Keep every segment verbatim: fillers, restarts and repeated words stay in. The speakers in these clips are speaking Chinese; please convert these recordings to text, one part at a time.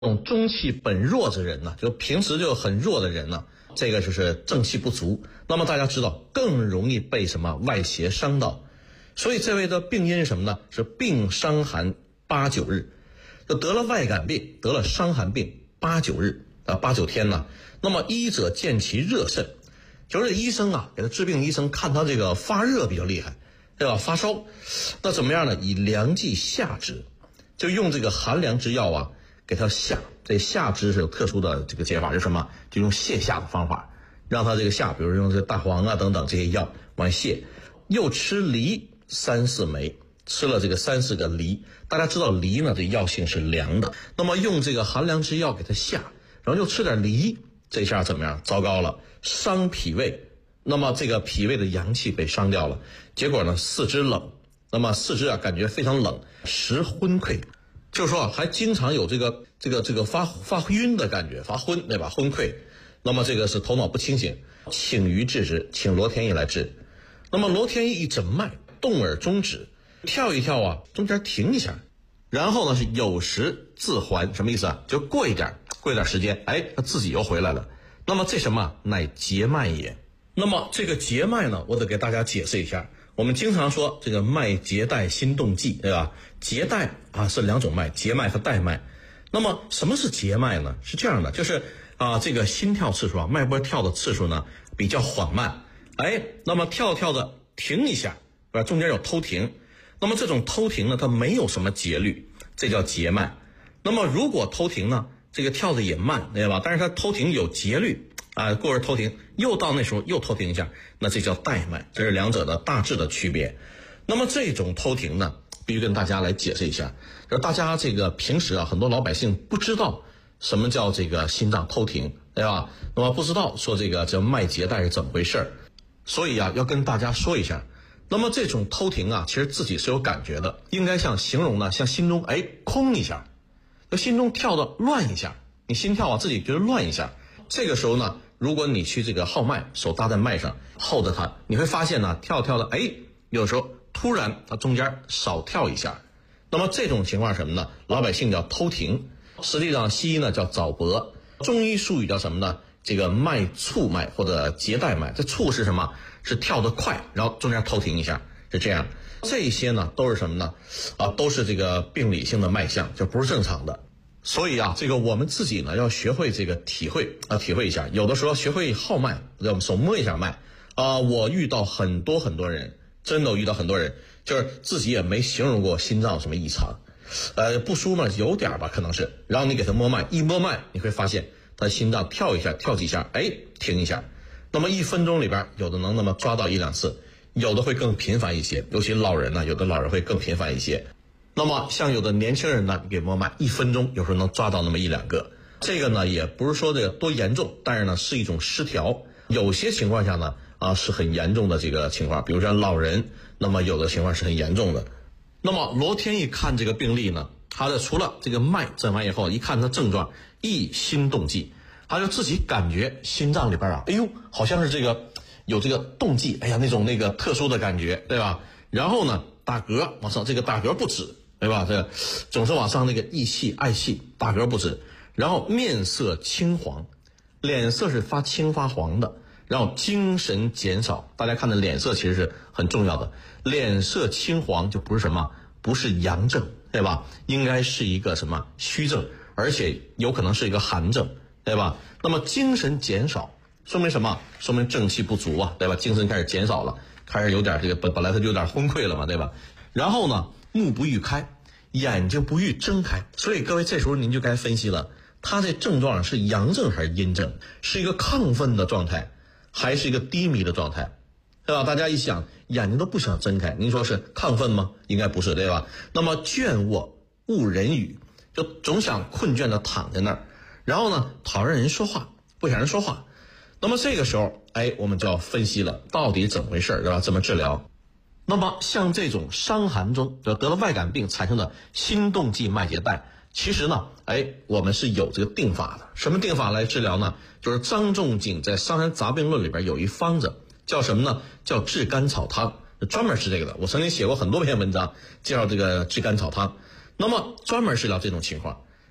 这种中气本弱之人呢，就平时就很弱的人呢，这个就是正气不足。那么大家知道，更容易被什么外邪伤到。所以这位的病因是什么呢？是病伤寒八九日，就得了外感病，得了伤寒病八九日啊，八九天呢。那么医者见其热甚，就是医生啊给他治病，医生看他这个发热比较厉害，对吧？发烧，那怎么样呢？以凉剂下之，就用这个寒凉之药啊。给他下，这下肢是有特殊的这个解法，就是什么？就用泻下的方法，让他这个下，比如用这个大黄啊等等这些药往泻。又吃梨三四枚，吃了这个三四个梨。大家知道梨呢，这药性是凉的，那么用这个寒凉之药给他下，然后又吃点梨，这下怎么样？糟糕了，伤脾胃。那么这个脾胃的阳气被伤掉了，结果呢，四肢冷，那么四肢啊感觉非常冷，食昏聩。就是说还经常有这个这个这个发发晕的感觉，发昏，对吧？昏聩，那么这个是头脑不清醒，请于治之，请罗天益来治。那么罗天益一诊脉，动而终止，跳一跳啊，中间停一下，然后呢是有时自还，什么意思啊？就过一点，过一点时间，哎，他自己又回来了。那么这什么？乃结脉也。那么这个结脉呢，我得给大家解释一下。我们经常说这个脉结带心动悸，对吧？结带啊是两种脉，结脉和带脉。那么什么是结脉呢？是这样的，就是啊这个心跳次数啊，脉搏跳的次数呢比较缓慢，哎，那么跳跳的停一下，啊中间有偷停，那么这种偷停呢，它没有什么节律，这叫结脉。那么如果偷停呢，这个跳的也慢，对吧？但是它偷停有节律。啊，过而偷停，又到那时候又偷停一下，那这叫带脉，这是两者的大致的区别。那么这种偷停呢，必须跟大家来解释一下，就是大家这个平时啊，很多老百姓不知道什么叫这个心脏偷停，对吧？那么不知道说这个这脉结带是怎么回事，所以啊，要跟大家说一下。那么这种偷停啊，其实自己是有感觉的，应该像形容呢，像心中哎空一下，就心中跳的乱一下，你心跳啊自己觉得乱一下。这个时候呢，如果你去这个号脉，手搭在脉上，候着它，你会发现呢，跳跳的，哎，有时候突然它中间少跳一下。那么这种情况是什么呢？老百姓叫偷停，实际上西医呢叫早搏，中医术语叫什么呢？这个脉促脉或者结带脉。这促是什么？是跳得快，然后中间偷停一下，是这样。这些呢都是什么呢？啊，都是这个病理性的脉象，就不是正常的。所以啊，这个我们自己呢要学会这个体会啊，体会一下。有的时候学会号脉，让我们手摸一下脉啊。我遇到很多很多人，真的遇到很多人，就是自己也没形容过心脏有什么异常，呃，不舒服有点吧，可能是。然后你给他摸脉，一摸脉，你会发现他心脏跳一下，跳几下，哎，停一下。那么一分钟里边，有的能那么抓到一两次，有的会更频繁一些，尤其老人呢，有的老人会更频繁一些。那么像有的年轻人呢，你给摸脉一分钟，有时候能抓到那么一两个。这个呢也不是说这个多严重，但是呢是一种失调。有些情况下呢啊是很严重的这个情况，比如说老人，那么有的情况是很严重的。那么罗天益看这个病例呢，他的除了这个脉诊完以后，一看他症状，易心动悸，他就自己感觉心脏里边啊，哎呦，好像是这个有这个动悸，哎呀那种那个特殊的感觉，对吧？然后呢打嗝往上，这个打嗝不止。对吧？这个总是往上那个益气嗳气，打嗝不止，然后面色青黄，脸色是发青发黄的，然后精神减少。大家看的脸色其实是很重要的，脸色青黄就不是什么，不是阳症，对吧？应该是一个什么虚症，而且有可能是一个寒症，对吧？那么精神减少，说明什么？说明正气不足啊，对吧？精神开始减少了，开始有点这个本本来他就有点昏聩了嘛，对吧？然后呢？目不欲开，眼睛不欲睁开，所以各位这时候您就该分析了，他这症状是阳症还是阴症？是一个亢奋的状态，还是一个低迷的状态，对吧？大家一想，眼睛都不想睁开，您说是亢奋吗？应该不是，对吧？那么倦卧恶人语，就总想困倦的躺在那儿，然后呢，讨厌人说话，不想人说话。那么这个时候，哎，我们就要分析了，到底怎么回事，对吧？怎么治疗？那么像这种伤寒中就得了外感病产生的心动悸脉结带，其实呢，哎，我们是有这个定法的。什么定法来治疗呢？就是张仲景在《伤寒杂病论》里边有一方子，叫什么呢？叫炙甘草汤，专门是这个的。我曾经写过很多篇文章介绍这个炙甘草汤。那么专门治疗这种情况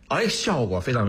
哎，效果非常